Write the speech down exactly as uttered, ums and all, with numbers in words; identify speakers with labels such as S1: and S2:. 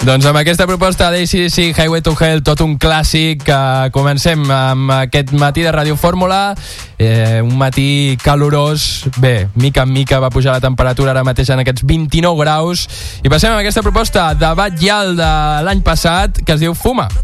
S1: Doncs amb aquesta proposta d'A C D C, Highway to Hell, tot un clàssic, que comencem amb aquest matí de Ràdio Fórmula, eh, un matí calorós. Bé, mica en mica va pujar la temperatura, ara mateix en aquests vint-i-nou graus, i passem amb aquesta proposta de Bad Gyal de l'any passat, que es diu Fuma.